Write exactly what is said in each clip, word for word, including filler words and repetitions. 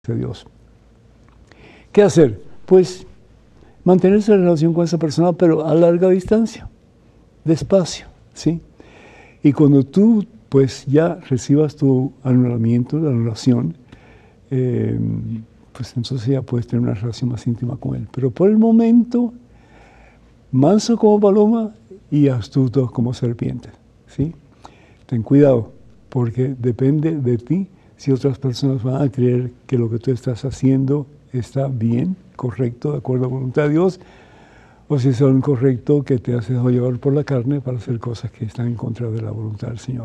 de Dios. ¿Qué hacer? Pues mantenerse en relación con esa persona, pero a larga distancia, despacio, ¿sí? Y cuando tú, pues, ya recibas tu anulamiento, la anulación, eh, pues entonces ya puedes tener una relación más íntima con él. Pero por el momento, manso como paloma y astuto como serpiente, ¿sí? Ten cuidado, porque depende de ti si otras personas van a creer que lo que tú estás haciendo está bien, correcto, de acuerdo a la voluntad de Dios, o si es incorrecto que te haces llevar por la carne para hacer cosas que están en contra de la voluntad del Señor.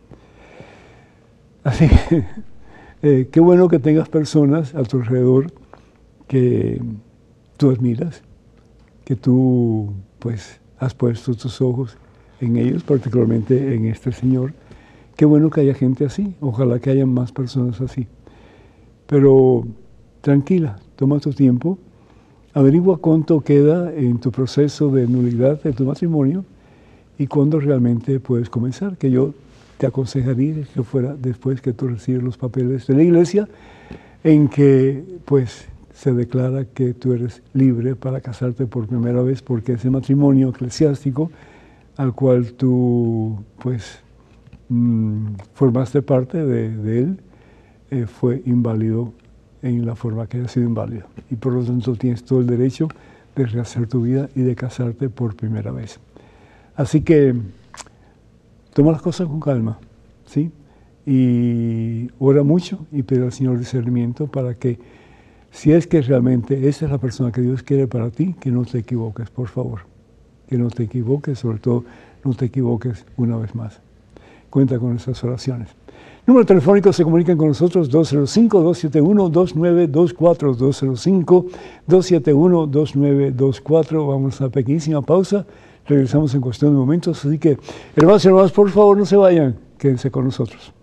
Así que, eh, qué bueno que tengas personas a tu alrededor que tú admiras, que tú, pues, has puesto tus ojos en ellos, particularmente en este Señor. Qué bueno que haya gente así, ojalá que haya más personas así. Pero tranquila, toma tu tiempo, averigua cuánto queda en tu proceso de nulidad de tu matrimonio y cuándo realmente puedes comenzar, que yo te aconsejaría que fuera después que tú recibes los papeles de la iglesia, en que pues se declara que tú eres libre para casarte por primera vez, porque ese matrimonio eclesiástico al cual tú pues Mm, formaste parte de, de él, eh, fue inválido en la forma que haya sido inválido. Y por lo tanto tienes todo el derecho de rehacer tu vida y de casarte por primera vez. Así que toma las cosas con calma, ¿sí? Y ora mucho y pide al Señor discernimiento para que, si es que realmente esa es la persona que Dios quiere para ti, que no te equivoques, por favor. Que no te equivoques, sobre todo no te equivoques una vez más. Cuenta con nuestras oraciones. Número telefónico, se comunican con nosotros, dos cero cinco, dos siete uno, dos nueve dos cuatro, dos cero cinco, dos siete uno, dos nueve dos cuatro. Vamos a una pequeñísima pausa, regresamos en cuestión de momentos, así que, hermanos y hermanas, por favor, no se vayan, quédense con nosotros.